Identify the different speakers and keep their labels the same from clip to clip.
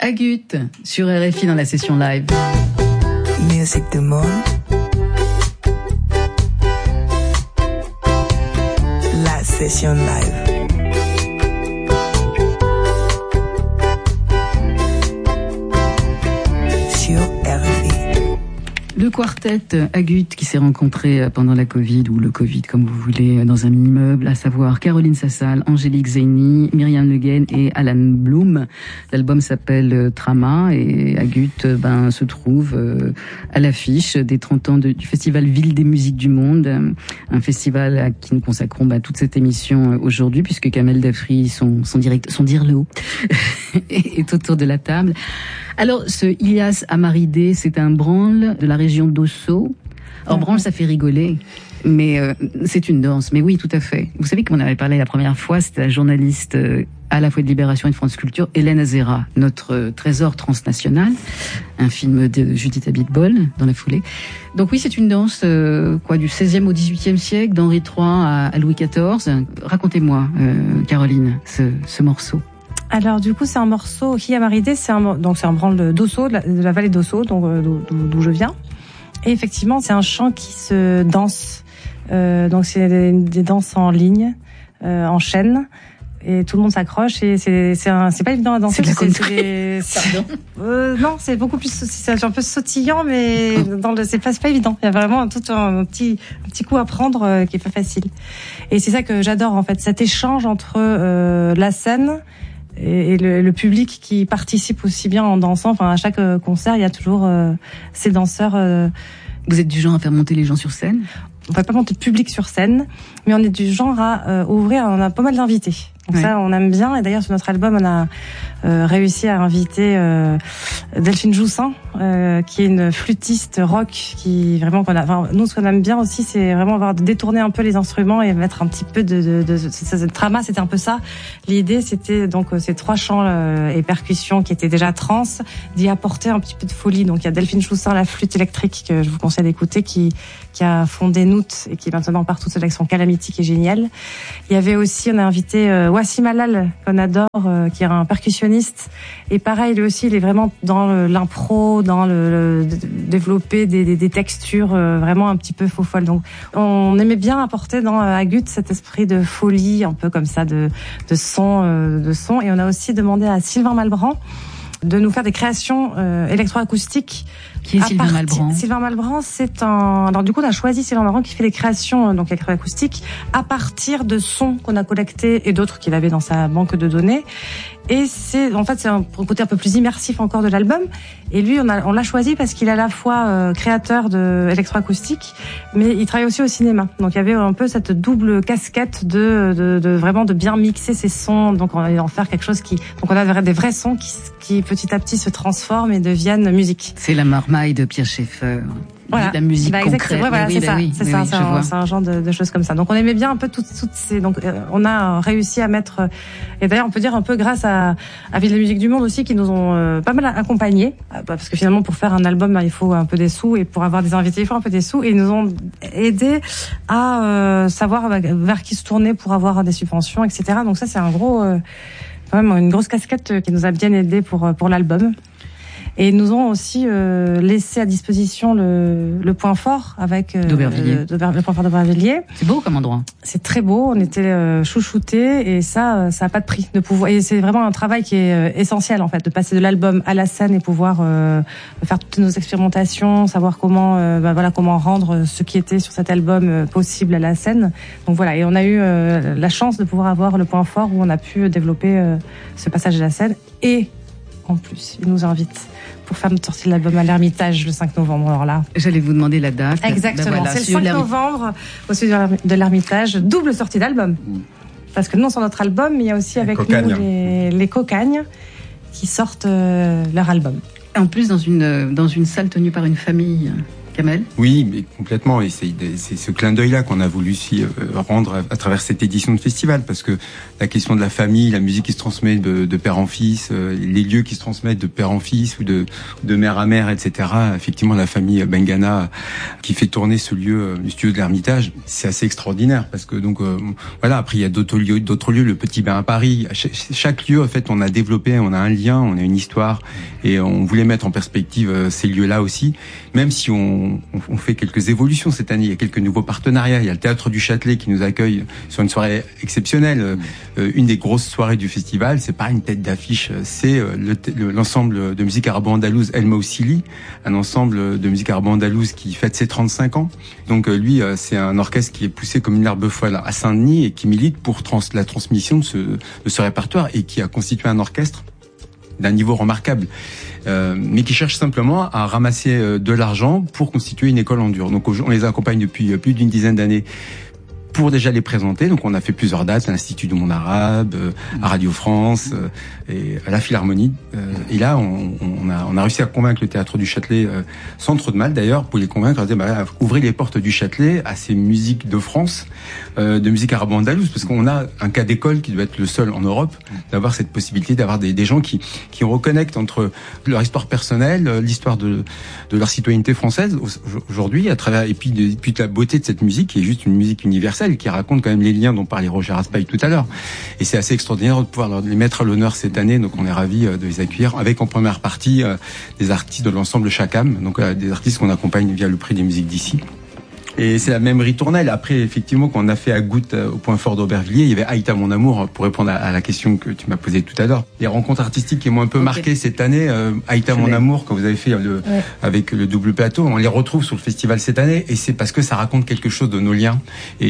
Speaker 1: Agut sur RFI dans la session live.
Speaker 2: Musique du monde. La session live. Sur RFI.
Speaker 1: Le quartet Agut qui s'est rencontré pendant la Covid, ou le Covid comme vous voulez, dans un immeuble, à savoir Caroline Sassal, Angélique Zeini, Myriam Le Guen et Alan Bloom. L'album s'appelle Trama et Agut se trouve à l'affiche des 30 ans du festival Ville des musiques du monde, un festival à qui nous consacrons toute cette émission aujourd'hui, puisque Kamel Dafri, son dirlo, est autour de la table. Alors, ce Ilias Amaridé, c'est un branle de la région d'Osso. Alors, branle, ça fait rigoler, mais c'est une danse. Mais oui, tout à fait. Vous savez qu'on avait parlé la première fois, c'était la journaliste à la fois de Libération et de France Culture, Hélène Azera, notre trésor transnational, un film de Judith Abitbol dans la foulée. Donc oui, c'est une danse du 16e au 18e siècle, d'Henri III à Louis XIV. Racontez-moi, Caroline, ce morceau.
Speaker 3: Alors du coup, c'est un morceau Hiamaridé, c'est un branle d'Osso, de la vallée d'Osso, donc d'où je viens. Et effectivement, c'est un chant qui se danse. Donc c'est des danses en ligne, en chaîne, et tout le monde s'accroche. Et c'est pas évident à danser. Non, c'est beaucoup plus, c'est un peu sautillant, mais c'est pas évident. Il y a vraiment tout un petit coup à prendre qui est pas facile. Et c'est ça que j'adore en fait, cet échange entre la scène et le public qui participe aussi bien en dansant. Enfin, à chaque concert, il y a toujours ces danseurs.
Speaker 1: Vous êtes du genre à faire monter les gens sur scène ?
Speaker 3: On va pas monter le public sur scène, mais on est du genre à ouvrir. On a pas mal d'invités. Donc ça, on aime bien. Et d'ailleurs, sur notre album, on a réussi à inviter Delphine Joussin, qui est une flûtiste rock, qui vraiment nous, ce qu'on aime bien aussi, c'est vraiment détourner un peu les instruments et mettre un petit peu de Trama, c'était un peu ça. L'idée, c'était donc ces 3 chants et percussions qui étaient déjà trans, d'y apporter un petit peu de folie. Donc il y a Delphine Joussin, la flûte électrique, que je vous conseille d'écouter, qui a fondé Noot et qui maintenant part toute seule avec son Calamity, qui est génial. Il y avait aussi, on a invité Wassim Halal, qu'on adore, qui est un percussionniste. Et pareil, lui aussi, il est vraiment dans l'impro, dans le développer des textures vraiment un petit peu faux-folles. Donc, on aimait bien apporter dans Agut cet esprit de folie, un peu comme ça, de son. Et on a aussi demandé à Sylvain Malbran de nous faire des créations électroacoustiques.
Speaker 1: Qui est Sylvain Malbran ?
Speaker 3: Sylvain Malbran, alors du coup, on a choisi Sylvain Malbran qui fait des créations donc électroacoustiques à partir de sons qu'on a collectés et d'autres qu'il avait dans sa banque de données. Et c'est un côté un peu plus immersif encore de l'album. Et lui, on l'a choisi parce qu'il est à la fois créateur de électroacoustique, mais il travaille aussi au cinéma. Donc il y avait un peu cette double casquette de vraiment de bien mixer ces sons. Donc on va en faire quelque chose donc on a des vrais sons qui petit à petit se transforment et deviennent musique.
Speaker 1: C'est la marmaille de Pierre Schaeffer.
Speaker 3: Voilà.
Speaker 1: La musique concrète.
Speaker 3: C'est un genre de choses comme ça. Donc on aimait bien un peu toutes ces. Donc on a réussi à mettre. Et d'ailleurs on peut dire un peu grâce à Ville des musiques du monde aussi, qui nous ont pas mal accompagnés, parce que finalement pour faire un album il faut un peu des sous, et pour avoir des invités il faut un peu des sous, et ils nous ont aidés à savoir vers qui se tourner pour avoir des subventions, etc. Donc ça c'est quand même une grosse casquette qui nous a bien aidés pour l'album. Et ils nous ont aussi laissé à disposition le point fort avec
Speaker 1: d'Aubervilliers.
Speaker 3: Le point fort d'Aubervilliers.
Speaker 1: C'est beau comme endroit.
Speaker 3: C'est très beau. On était chouchoutés, et ça a pas de prix de pouvoir. Et c'est vraiment un travail qui est essentiel en fait, de passer de l'album à la scène et pouvoir faire toutes nos expérimentations, savoir comment rendre ce qui était sur cet album possible à la scène. Donc voilà. Et on a eu la chance de pouvoir avoir le point fort où on a pu développer ce passage à la scène. Et en plus, ils nous invitent pour faire notre sortie de l'album à l'Ermitage le 5 novembre. Alors là,
Speaker 1: j'allais vous demander la date.
Speaker 3: Exactement, c'est le 5 novembre au studio de l'Ermitage, double sortie d'album. Parce que non, sur notre album, il y a aussi avec nous les Cocagnes qui sortent leur album.
Speaker 1: En plus, dans une salle tenue par une famille. Kamel ?
Speaker 4: Oui, mais complètement. Et c'est ce clin d'œil-là qu'on a voulu aussi rendre à travers cette édition de festival, parce que la question de la famille, la musique qui se transmet de père en fils, les lieux qui se transmettent de père en fils ou de mère à mère, etc. Effectivement, la famille Bengana qui fait tourner ce lieu, le studio de l'Ermitage, c'est assez extraordinaire, parce que donc voilà. Après, il y a d'autres lieux, le Petit Bain à Paris. Chaque lieu, en fait, on a développé, on a un lien, on a une histoire, et on voulait mettre en perspective ces lieux-là aussi, même si on fait quelques évolutions cette année. Il y a quelques nouveaux partenariats. Il y a le Théâtre du Châtelet qui nous accueille sur une soirée exceptionnelle. Une des grosses soirées du festival, c'est pas une tête d'affiche, c'est l'ensemble de musique arabo-andalouse El Moussili, un ensemble de musique arabo-andalouse qui fête ses 35 ans. Donc lui, c'est un orchestre qui est poussé comme une herbe folle à Saint-Denis et qui milite pour la transmission de ce répertoire, et qui a constitué un orchestre d'un niveau remarquable, mais qui cherche simplement à ramasser de l'argent pour constituer une école en dur. Donc on les accompagne depuis plus d'une dizaine d'années pour déjà les présenter. Donc on a fait plusieurs dates à l'Institut du Monde Arabe, à Radio France et à la Philharmonie. Et là, on a réussi à convaincre le Théâtre du Châtelet, sans trop de mal d'ailleurs, pour les convaincre à dire ouvrez les portes du Châtelet à ces musiques de France, de musique arabo-andalouse, parce qu'on a un cas d'école qui doit être le seul en Europe d'avoir cette possibilité, d'avoir des gens qui reconnectent entre leur histoire personnelle, l'histoire de leur citoyenneté française aujourd'hui, à travers et puis la beauté de cette musique qui est juste une musique universelle, qui raconte quand même les liens dont parlait Roger Raspail tout à l'heure. Et c'est assez extraordinaire de pouvoir les mettre à l'honneur cette année. Donc on est ravis de les accueillir avec en première partie des artistes de l'ensemble Chakam, donc des artistes qu'on accompagne via le prix des musiques d'ici. Et c'est la même ritournelle. Après, effectivement, quand on a fait à Goutte au Point Fort d'Aubervilliers, il y avait Aïta Mon Amour, pour répondre à la question que tu m'as posée tout à l'heure. Les rencontres artistiques qui m'ont un peu marqué cette année, Aïta Mon Amour, quand vous avez fait avec le double plateau, on les retrouve sur le festival cette année, et c'est parce que ça raconte quelque chose de nos liens.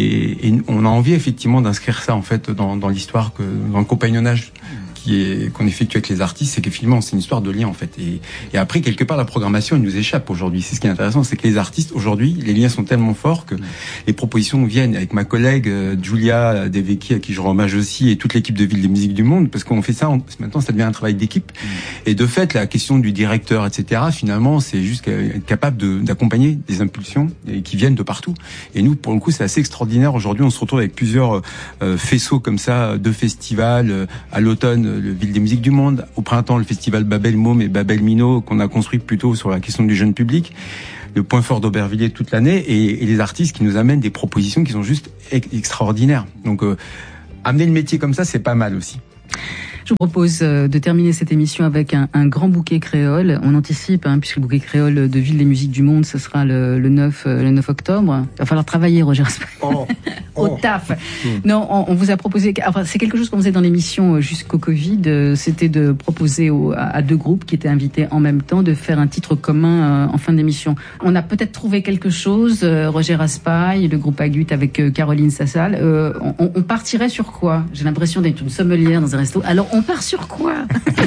Speaker 4: Et on a envie, effectivement, d'inscrire ça, en fait, dans l'histoire, dans le compagnonnage qu'on effectue avec les artistes, c'est qu'effectivement c'est une histoire de lien en fait. Et après, quelque part, la programmation elle nous échappe aujourd'hui. C'est ce qui est intéressant, c'est que les artistes aujourd'hui, les liens sont tellement forts que les propositions viennent. Avec ma collègue Julia Devecchi, à qui je rends hommage aussi, et toute l'équipe de Ville des Musiques du Monde, parce qu'on fait ça, maintenant ça devient un travail d'équipe. Et de fait, la question du directeur, etc., finalement, c'est juste être capable d'accompagner des impulsions qui viennent de partout. Et nous, pour le coup, c'est assez extraordinaire. Aujourd'hui, on se retrouve avec plusieurs faisceaux comme ça, de festivals, à l'automne, le Ville des Musiques du Monde, au printemps le festival Babel Môme et Babel Minot, qu'on a construit plutôt sur la question du jeune public, le Point Fort d'Aubervilliers toute l'année, et les artistes qui nous amènent des propositions qui sont juste extraordinaires. Donc amener le métier comme ça, c'est pas mal aussi.
Speaker 1: Je vous propose de terminer cette émission avec un grand bouquet créole. On anticipe, puisque le bouquet créole de Ville des Musiques du Monde, ce sera le 9 octobre. Il va falloir travailler, Roger Raspail. Au taf. Non, on vous a proposé, enfin, c'est quelque chose qu'on faisait dans l'émission jusqu'au Covid, c'était de proposer à deux groupes qui étaient invités en même temps de faire un titre commun en fin d'émission. On a peut-être trouvé quelque chose, Roger Raspail, le groupe Agut avec Caroline Sassal. On partirait sur quoi? J'ai l'impression d'être une sommelière dans un resto. Alors, on part sur quoi?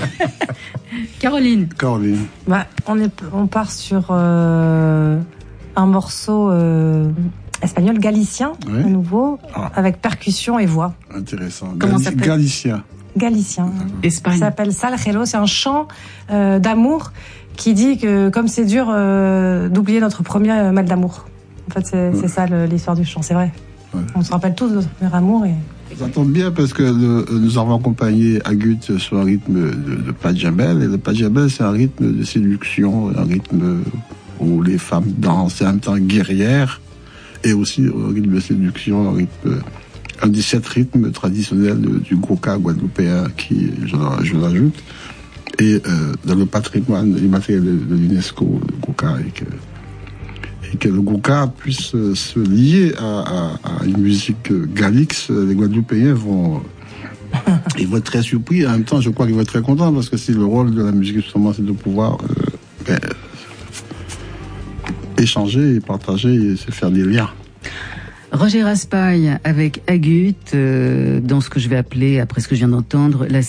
Speaker 1: Caroline.
Speaker 3: On part sur un morceau espagnol galicien, à nouveau, avec percussion et voix.
Speaker 5: Intéressant.
Speaker 3: Comment ça s'appelle? Galicien.
Speaker 1: Espagne.
Speaker 3: Ça s'appelle Salgelo. C'est un chant d'amour qui dit que comme c'est dur d'oublier notre premier mal d'amour. En fait, c'est ça l'histoire du chant, c'est vrai. Ouais. On se rappelle tous de notre premier amour.
Speaker 5: Ça tombe bien parce que nous avons accompagné Agut sur un rythme de Pajabel. Et le Pajabel, c'est un rythme de séduction, un rythme où les femmes dansent en même temps guerrières, et aussi un rythme de séduction, un des 7 rythmes traditionnels du Goka guadeloupéen qui, je l'ajoute, et dans le patrimoine immatériel de l'UNESCO, le Goka, et que le Goka puisse se lier à une musique galix. Les Guadeloupéens vont être très surpris. En même temps, je crois qu'ils vont être très contents parce que c'est le rôle de la musique, justement, c'est de pouvoir échanger et partager et se faire des liens.
Speaker 1: Roger Raspail avec Agut, dans ce que je vais appeler, après ce que je viens d'entendre, la